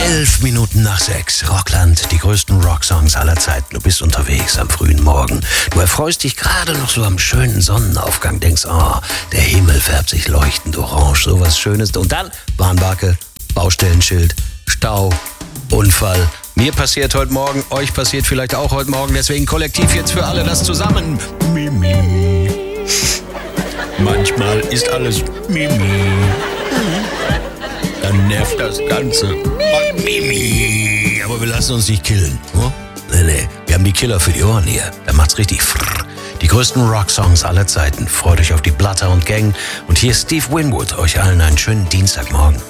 11 Minuten nach 6. Rockland, die größten Rocksongs aller Zeiten. Du bist unterwegs am frühen Morgen. Du erfreust dich gerade noch so am schönen Sonnenaufgang. Denkst, oh, der Himmel färbt sich leuchtend orange. So was Schönes. Und dann Warnbarke, Baustellenschild, Stau, Unfall. Mir passiert heute Morgen, euch passiert vielleicht auch heute Morgen. Deswegen kollektiv jetzt für alle das zusammen. Mimi. Manchmal ist alles Mimi. Dann nervt das Ganze. Mimi. Aber wir lassen uns nicht killen. Oh? Nee. Wir haben die Killer für die Ohren hier. Da macht's richtig frrr. Die größten Rocksongs aller Zeiten. Freut euch auf die Bloodhound Gang. Und hier ist Steve Winwood. Euch allen einen schönen Dienstagmorgen.